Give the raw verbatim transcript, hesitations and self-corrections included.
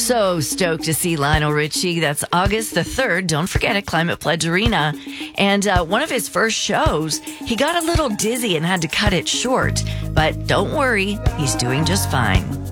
So stoked to see Lionel Richie. That's August the third. Don't forget it, Climate Pledge Arena. And uh, one of his first shows, he got a little dizzy and had to cut it short. But don't worry, he's doing just fine.